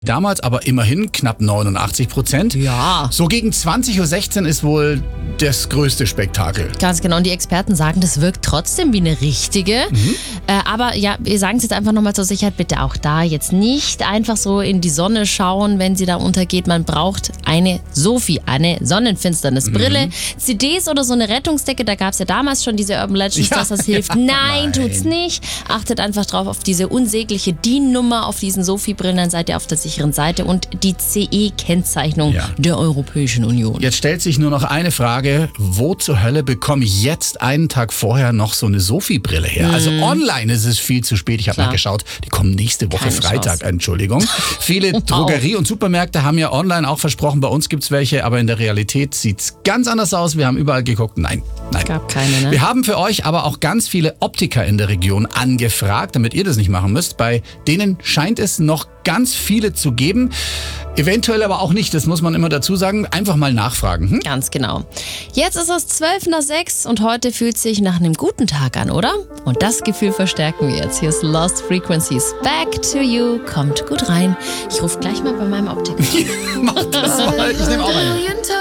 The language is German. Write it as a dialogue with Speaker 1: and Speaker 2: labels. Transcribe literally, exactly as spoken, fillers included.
Speaker 1: Damals aber immerhin knapp neunundachtzig Prozent.
Speaker 2: Ja.
Speaker 1: So gegen zwanzig Uhr sechzehn ist wohl das größte Spektakel.
Speaker 2: Ganz genau. Und die Experten sagen, das wirkt trotzdem wie eine richtige. Mhm. Äh, aber ja, wir sagen es jetzt einfach nochmal zur Sicherheit, bitte auch da jetzt nicht einfach so in die Sonne schauen, wenn sie da untergeht. Man braucht eine Sophie, eine Sonnenfinsternisbrille, mhm. C Ds oder so eine Rettungsdecke. Da gab es ja damals schon diese Urban Legends, ja. dass das hilft. Nein, Nein, tut's nicht. Achtet einfach drauf auf diese unsägliche D I N-Nummer auf diesen Sophie-Brillen, dann seid ihr auf der sicheren Seite und die C E-Kennzeichnung ja. der Europäischen Union.
Speaker 1: Jetzt stellt sich nur noch eine Frage, wo zur Hölle bekomme ich jetzt einen Tag vorher noch so eine Sophie-Brille her? Mhm. Also online ist es viel zu spät. Ich habe mal geschaut, die kommen nächste Woche
Speaker 2: Keine
Speaker 1: Freitag,
Speaker 2: Chance.
Speaker 1: Entschuldigung. Viele wow. Drogerie- und Supermärkte haben ja online auch versprochen, bei uns gibt es welche, aber in der Realität sieht es ganz anders aus. Wir haben überall geguckt, nein, nein.
Speaker 2: Es gab keine, ne?
Speaker 1: Wir haben für euch aber auch ganz viele Optiker in der Region angefragt, damit ihr das nicht machen müsst. Bei denen scheint es noch ganz viele zu geben. Eventuell aber auch nicht, das muss man immer dazu sagen. Einfach mal nachfragen. Hm?
Speaker 2: Ganz genau. Jetzt ist es zwölf nach sechs und heute fühlt sich nach einem guten Tag an, oder? Und das Gefühl verstärken wir jetzt. Hier ist Lost Frequencies. Back to you. Kommt gut rein. Ich rufe gleich mal bei meinem Optiker.
Speaker 1: Mach das mal. Ich nehme auch einen.